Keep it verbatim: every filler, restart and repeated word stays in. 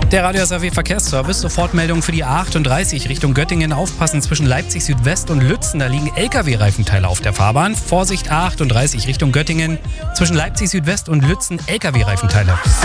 Der Radio S R W Verkehrsservice, Sofortmeldung für die A achtunddreißig Richtung Göttingen. Aufpassen zwischen Leipzig Südwest und Lützen, da liegen L K W-Reifenteile auf der Fahrbahn. Vorsicht A achtunddreißig Richtung Göttingen, zwischen Leipzig Südwest und Lützen L K W-Reifenteile.